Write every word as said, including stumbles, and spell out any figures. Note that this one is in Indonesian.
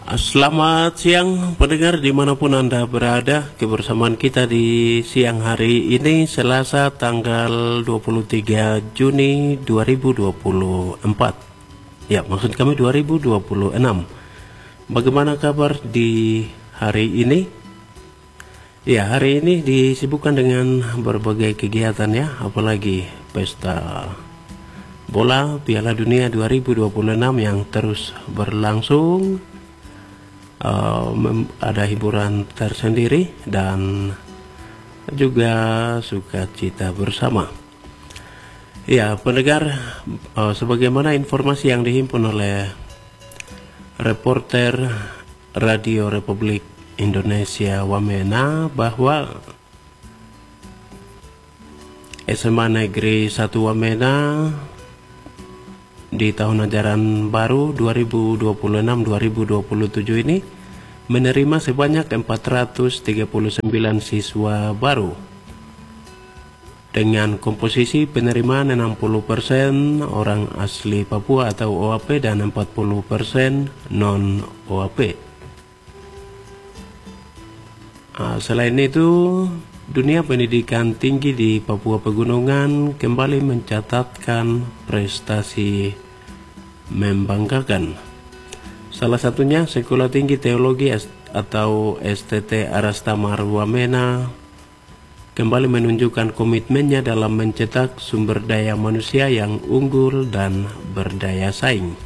Selamat siang pendengar dimanapun Anda berada. Kebersamaan kita di siang hari ini Selasa tanggal dua puluh tiga Juni dua ribu dua puluh empat. Ya, maksud kami dua ribu dua puluh enam. Bagaimana kabar di hari ini? Ya, hari ini disibukkan dengan berbagai kegiatan ya, apalagi pesta bola Piala Dunia dua ribu dua puluh enam yang terus berlangsung. Uh, ada hiburan tersendiri dan juga sukacita bersama. Ya, pendengar, uh, sebagaimana informasi yang dihimpun oleh reporter Radio Republik Indonesia Wamena bahwa S M A Negeri satu Wamena di tahun ajaran baru dua ribu dua puluh enam dua ribu dua puluh tujuh ini menerima sebanyak empat ratus tiga puluh sembilan siswa baru dengan komposisi penerimaan enam puluh persen orang asli Papua atau O A P dan empat puluh persen non O A P. Nah, selain itu, dunia pendidikan tinggi di Papua Pegunungan kembali mencatatkan prestasi membanggakan. Salah satunya Sekolah Tinggi Teologi atau S T T Arastamar Wamena kembali menunjukkan komitmennya dalam mencetak sumber daya manusia yang unggul dan berdaya saing.